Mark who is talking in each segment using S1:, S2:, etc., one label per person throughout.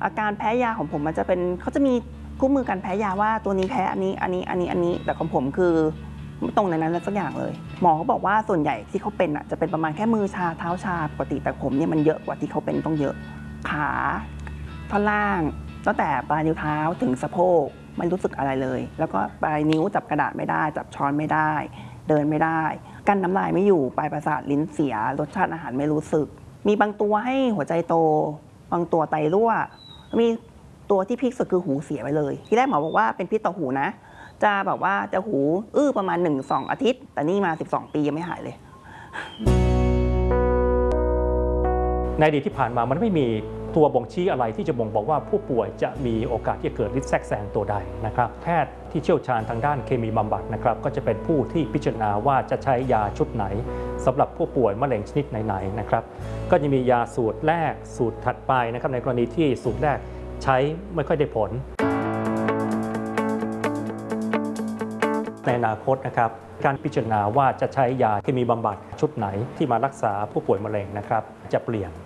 S1: อาการแพ้ยาของผมมันจะเป็นเขาจะมีคู่มือการแพ้ยาว่าตัวนี้แพ้อันนี้แต่ของผมคือไม่ตรงในนั้นสักอย่างเลยหมอเขาบอกว่าส่วนใหญ่ที่เขาเป็นจะเป็นประมาณแค่มือชาเท้าชาปกติแต่ผมเนี่ยมันเยอะกว่าที่เขาเป็นต้องเยอะขาท่อนล่างตั้งแต่ปลายนิ้วเท้าถึงสะโพกไม่รู้สึกอะไรเลยแล้วก็ปลายนิ้วจับกระดาษไม่ได้จับช้อนไม่ได้เดินไม่ได้กั้นน้ำลายไม่อยู่ปลายประสาทลิ้นเสียรสชาติอาหารไม่รู้สึกมีบางตัวให้หัวใจโตบางตัวไตรั่วมีตัวที่พีคสุดคือหูเสียไปเลยที่แรกหมอบอกว่าเป็นพิษต่อหูนะจะแบบว่าจะหูประมาณ 1-2 อาทิตย์แต่นี่มา12 ปียังไม่หายเลย
S2: ในอดีตที่ผ่านมามันไม่มีตัวบ่งชี้อะไรที่จะบ่งบอกว่าผู้ป่วยจะมีโอกาสที่จะเกิดฤทธิ์แทรกแซงตัวใดนะครับแพทย์ที่เชี่ยวชาญทางด้านเคมีบำบัดนะครับก็จะเป็นผู้ที่พิจารณาว่าจะใช้ยาชุดไหนสำหรับผู้ป่วยมะเร็งชนิดไหนๆนะครับก็จะมียาสูตรแรกสูตรถัดไปนะครับในกรณีที่สูตรแรกใช้ไม่ค่อยได้ผลในอนาคตนะครับการพิจารณาว่าจะใช้ยาเคมีบำบัดชุดไหนที่มารักษาผู้ป่วยมะเร็งนะครับจะเปลี่ยน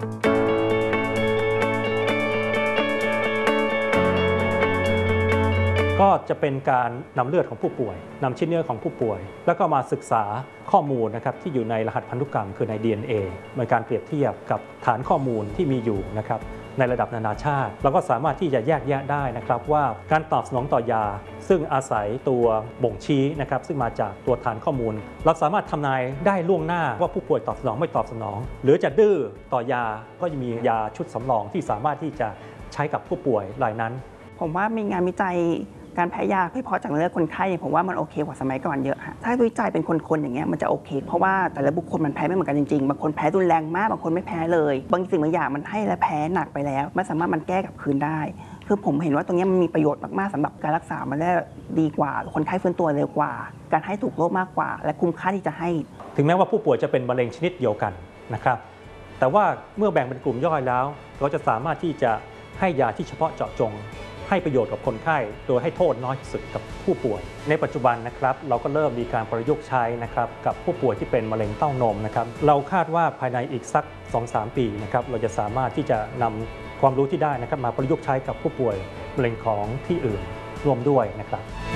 S2: ก็จะเป็นการนำเลือดของผู้ป่วยนำชิ้นเนื้อของผู้ป่วยแล้วก็มาศึกษาข้อมูลนะครับที่อยู่ในรหัสพันธุกรรมคือใน DNA ในการเปรียบเทียบกับฐานข้อมูลที่มีอยู่นะครับในระดับนานาชาติเราก็สามารถที่จะแยกแยะได้นะครับว่าการตอบสนองต่อยาซึ่งอาศัยตัวบ่งชี้นะครับซึ่งมาจากตัวฐานข้อมูลเราสามารถทำนายได้ล่วงหน้าว่าผู้ป่วยตอบสนองไม่ตอบสนองหรือจะดื้อต่อยาก็จะมียาชุดสำรองที่สามารถที่จะใช้กับผู้ป่วยรายนั้น
S1: ผมว่ามีงานวิจัยการแพ้ยาเฉพาะจากเลือดคนไข้ผมว่ามันโอเคกว่าสมัยก่อนเยอะฮะถ้าวิจัยเป็นคนๆอย่างเงี้ยมันจะโอเคเพราะว่าแต่ละบุคคลมันแพ้ไม่เหมือนกันจริงๆบางคนแพ้รุนแรงมากบางคนไม่แพ้เลยบางสิ่งบางอย่างมันให้และแพ้หนักไปแล้วไม่สามารถมันแก้กลับคืนได้คือผมเห็นว่าตรงนี้มันมีประโยชน์มากๆสำหรับการรักษามันได้ดีกว่าคนไข้ฟื้นตัวเร็วกว่าการให้ถูกโรคมากกว่าและคุ้มค่าที่จะให้
S2: ถึงแม้ว่าผู้ป่วยจะเป็นมะเร็งชนิดเดียวกันนะครับแต่ว่าเมื่อแบ่งเป็นกลุ่มย่อยแล้วเราจะสามารถที่จะให้ยาที่เฉพาะเจาะจงให้ประโยชน์กับคนไข้โดยให้โทษน้อยที่สุดกับผู้ป่วยในปัจจุบันนะครับเราก็เริ่มมีการประยุกต์ใช้นะครับกับผู้ป่วยที่เป็นมะเร็งเต้านมนะครับเราคาดว่าภายในอีกสัก 2-3 ปีนะครับเราจะสามารถที่จะนำความรู้ที่ได้นะครับมาประยุกต์ใช้กับผู้ป่วยมะเร็งของที่อื่นรวมด้วยนะครับ